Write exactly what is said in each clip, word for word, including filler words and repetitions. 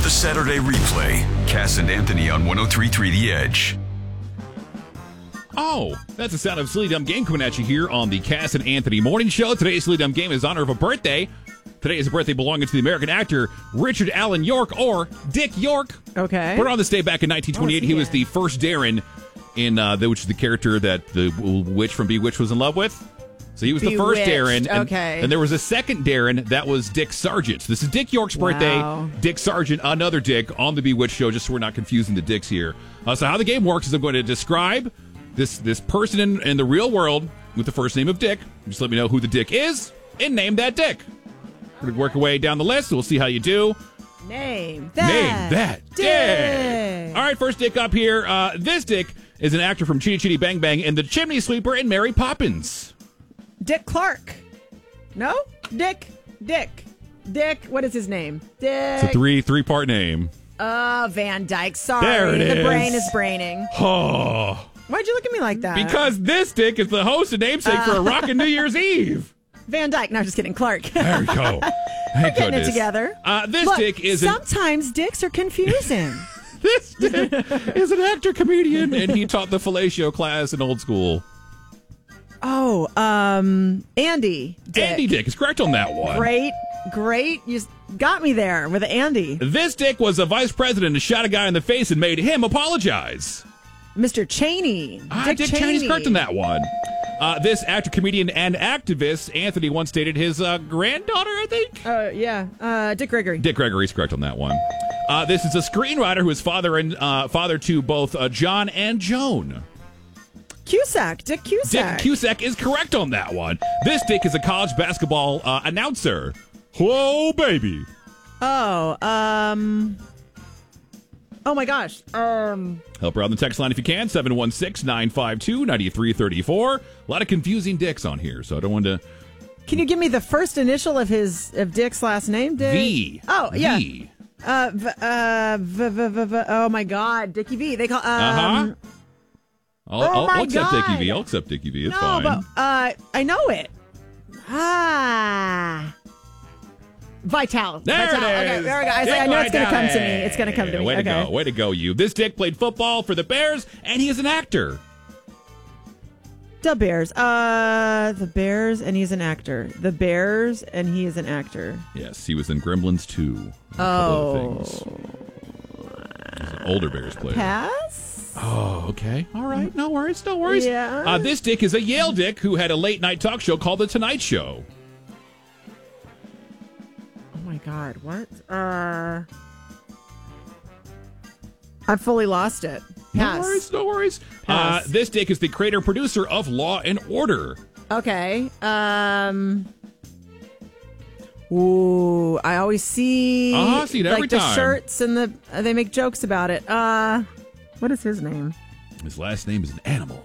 the Saturday replay. Cass and Anthony on one oh three point three The Edge. Oh, that's the sound of Silly Dumb Game coming at you here on the Cass and Anthony Morning Show. Today's Silly Dumb Game is in honor of a birthday. Today is a birthday belonging to the American actor Richard Allen York, or Dick York. Okay. Born on this day back in nineteen twenty-eight, oh, he was the first Darren in uh, the, which is the character that the witch from Bewitched was in love with. So he was Bewitched. the first Darren. And, okay. And there was a second Darren that was Dick Sargent. So this is Dick York's birthday. Wow. Dick Sargent, another Dick on the Bewitched show, just so we're not confusing the Dicks here. Uh, so how the game works is I'm going to describe this this person in, in the real world with the first name of Dick. Just let me know who the Dick is and name that Dick. We're going to work our way down the list. We'll see how you do. Name that. Name that Dick. All right, first Dick up here. Uh, this Dick is an actor from Chitty Chitty Bang Bang and the Chimney Sweeper and Mary Poppins. Dick Clark. No? Dick. Dick. Dick. What is his name? Dick. It's a three three part name. Uh, Van Dyke. Sorry. There it the is. brain is braining. Oh. Why'd you look at me like that? Because this Dick is the host and namesake uh. for a rockin' New Year's Eve. Van Dyke. No, just kidding. Clark. There we go. We're getting it together. Uh, this Look, Dick is sometimes an... dicks are confusing. This Dick is an actor comedian, and he taught the fellatio class in old school. Oh, um, Andy Dick. Andy Dick is correct on that one. Great, great. You got me there with Andy. This Dick was a vice president who shot a guy in the face and made him apologize. Mister Cheney. Ah, Dick, Dick Cheney. Cheney's correct on that one. Uh, this actor, comedian, and activist, Anthony once dated his uh, granddaughter, I think? Uh, yeah, uh, Dick Gregory. Dick Gregory's correct on that one. Uh, this is a screenwriter who is father and uh, father to both uh, John and Joan. Cusack. Dick Cusack. Dick Cusack is correct on that one. This Dick is a college basketball uh, announcer. Whoa, baby. Oh, um... Oh, my gosh. Um, Help her out on the text line if you can. seven one six, nine five two, nine three three four. A lot of confusing Dicks on here, so I don't want to... Can you give me the first initial of his of Dick's last name? Dick? V. Oh, yeah. V. Uh, v, uh, v, v, v, v, oh, my God. Dickie V. They call... Um, uh-huh. I'll, oh I'll, my I'll accept God. Dickie V. I'll accept Dickie V. It's no, fine. but uh, I know it. Ah... Vital. There Vital. it is. Okay, there we go. I, Dick I know it's going to come to me. Vitale. It's going to come to me. Way to okay. go. Way to go, you. This Dick played football for the Bears, and he is an actor. The Bears. Uh, the Bears, and he's an actor. The Bears, and he is an actor. Yes, he was in Gremlins two. A oh. He's an older Bears player. Pass? Oh, okay. All right. No worries. No worries. Yeah. Uh, this Dick is a Yale Dick who had a late-night talk show called The Tonight Show. Oh, my God. What? Uh, I've fully lost it. Pass. No worries. No worries. Pass. Uh, this Dick is the creator-producer of Law and Order. Okay. Um... Ooh, I always see, Uh-huh, see it every like the time. shirts and the uh, they make jokes about it. Uh, what is his name? His last name is an animal.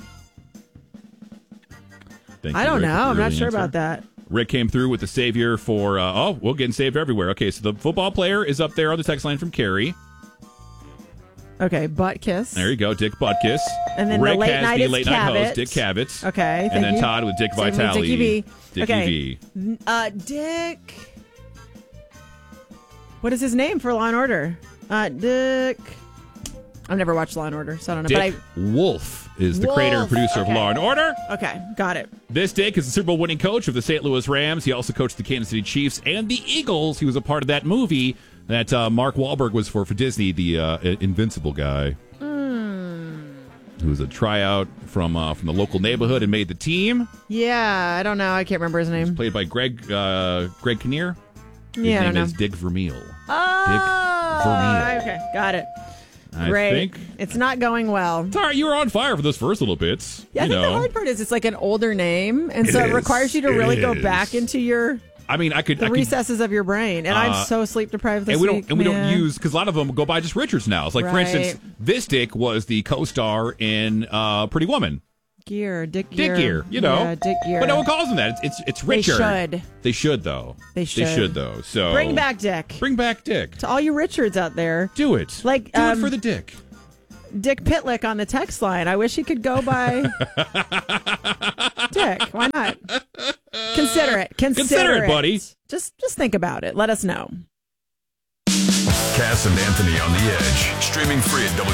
Thank I you, don't Rick, know. for I'm the not early sure answer. about that. Rick came through with the savior for, uh, oh, we're getting saved everywhere. Okay, so the football player is up there on the text line from Carrie. Okay, Butt Kiss. There you go, Dick Butkus. And then Rick the late has night the is late night Cavett. host, Dick Cavett. Okay, thank And then you. Todd with Dick Same with Vitale. Dickie V. Dickie okay. V. Uh, Dick. What is his name for Law and Order? Uh, Dick. I've never watched Law and Order, so I don't know. Dick but I, Wolf is the Wolf. creator and producer Okay. of Law and Order. Okay, got it. This Dick is the Super Bowl winning coach of the Saint Louis Rams. He also coached the Kansas City Chiefs and the Eagles. He was a part of that movie that uh, Mark Wahlberg was for for Disney, the uh, Invincible guy. Mm. Who was a tryout from uh, from the local neighborhood and made the team. Yeah, I don't know. I can't remember his name. Played by Greg uh, Greg Kinnear. His Yeah, I name don't is know. Dick Vermeil. Oh, Vermeil. okay, got it. I Great. think It's not going well. it's all right. You were on fire for those first little bits. Yeah, I you think know. the hard part is it's like an older name, and It so it is. requires you to It really go is. back into your I mean, I could. the I could recesses of your brain. And Uh, I'm so sleep deprived this and we don't week. and we man. don't use because a lot of them go by just Richards now. It's like, for Right. instance, this Dick was the co-star in uh, Pretty Woman. Gear, Dick Gear. Dick Gear, you know. Yeah, Dick Gear. But no one calls him that. It's it's, it's They Richard. should. They should though. They should. They should though. So Bring back Dick. Bring back Dick. To all you Richards out there. Do it. Like, do um, it for the Dick. Dick Pitlick on the text line. I wish he could go by Dick. Why not? Consider it. Consider, Consider it, buddy. Just just think about it. Let us know. Cass and Anthony on the Edge. Streaming free at W